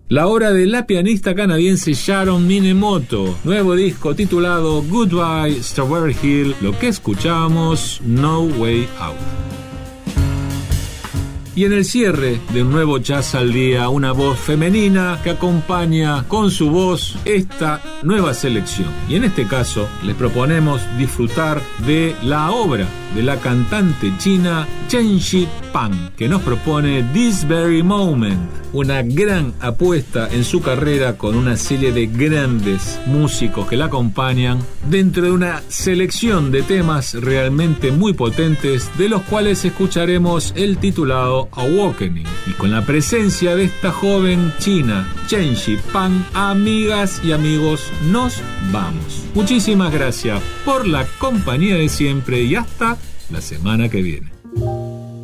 la obra de la pianista canadiense Sharon Minemoto, nuevo disco titulado Goodbye Strawberry Hill, lo que escuchamos, No Way Out. Y en el cierre de un nuevo Jazz al Día, una voz femenina que acompaña con su voz esta nueva selección. Y en este caso les proponemos disfrutar de la obra de la cantante china Chen Xipang, que nos propone This Very Moment, una gran apuesta en su carrera con una serie de grandes músicos que la acompañan dentro de una selección de temas realmente muy potentes, de los cuales escucharemos el titulado Awakening, y con la presencia de esta joven china Chen Xipang, amigas y amigos, nos vamos. Muchísimas gracias por la compañía de siempre y hasta la semana que viene.